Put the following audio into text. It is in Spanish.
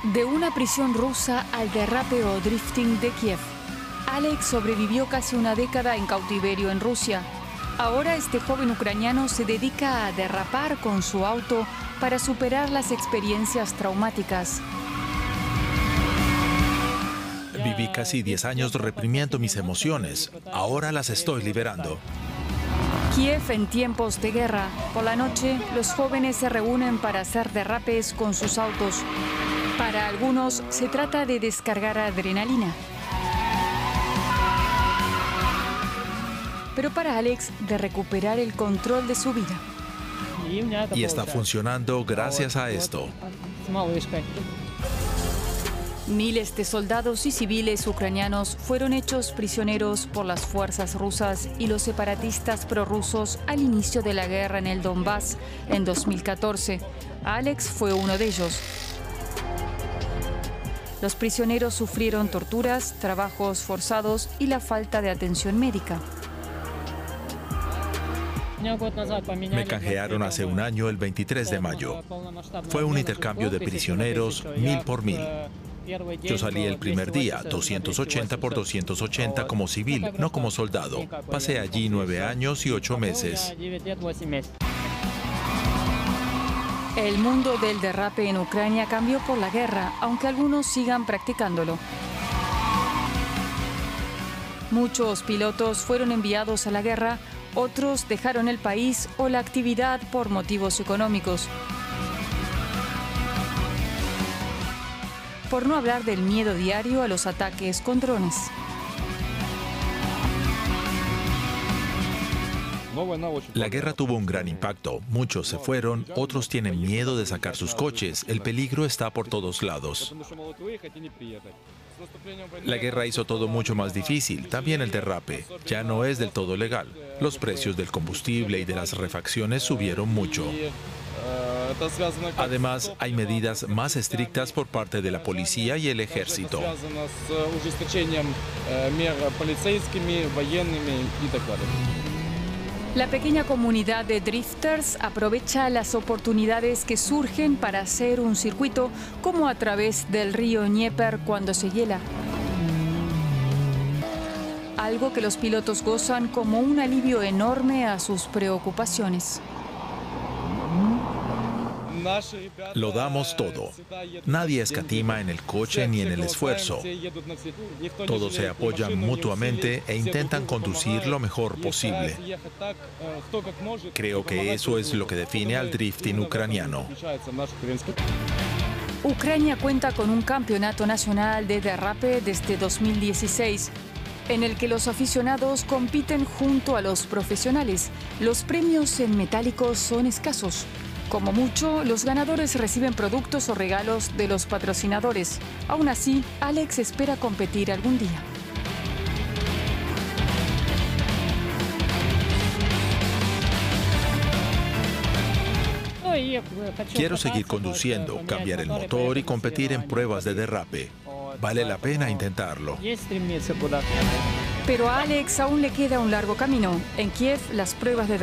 De una prisión rusa al derrape o drifting de Kiev. Alex sobrevivió casi una década en cautiverio en Rusia. Ahora este joven ucraniano se dedica a derrapar con su auto para superar las experiencias traumáticas. Viví casi 10 años reprimiendo mis emociones. Ahora las estoy liberando. Kiev en tiempos de guerra. Por la noche, los jóvenes se reúnen para hacer derrapes con sus autos. Para algunos, se trata de descargar adrenalina. Pero para Alex, de recuperar el control de su vida. Y está funcionando gracias a esto. Miles de soldados y civiles ucranianos fueron hechos prisioneros por las fuerzas rusas y los separatistas prorrusos al inicio de la guerra en el Donbass en 2014. Alex fue uno de ellos. Los prisioneros sufrieron torturas, trabajos forzados y la falta de atención médica. Me canjearon hace un año, el 23 de mayo. Fue un intercambio de prisioneros 1000 por 1000. Yo salí el primer día, 280 por 280 como civil, no como soldado. Pasé allí 9 años y 8 meses. El mundo del derrape en Ucrania cambió por la guerra, aunque algunos sigan practicándolo. Muchos pilotos fueron enviados a la guerra, otros dejaron el país o la actividad por motivos económicos. Por no hablar del miedo diario a los ataques con drones. La guerra tuvo un gran impacto. Muchos se fueron, otros tienen miedo de sacar sus coches. El peligro está por todos lados. La guerra hizo todo mucho más difícil, también el derrape. Ya no es del todo legal. Los precios del combustible y de las refacciones subieron mucho. Además, hay medidas más estrictas por parte de la policía y el ejército. La pequeña comunidad de drifters aprovecha las oportunidades que surgen para hacer un circuito, como a través del río Dnieper cuando se hiela. Algo que los pilotos gozan como un alivio enorme a sus preocupaciones. Lo damos todo. Nadie escatima en el coche ni en el esfuerzo. Todos se apoyan mutuamente e intentan conducir lo mejor posible. Creo que eso es lo que define al drifting ucraniano. Ucrania cuenta con un campeonato nacional de derrape desde 2016, en el que los aficionados compiten junto a los profesionales. Los premios en metálicos son escasos. Como mucho, los ganadores reciben productos o regalos de los patrocinadores. Aún así, Alex espera competir algún día. Quiero seguir conduciendo, cambiar el motor y competir en pruebas de derrape. Vale la pena intentarlo. Pero a Alex aún le queda un largo camino. En Kiev, las pruebas de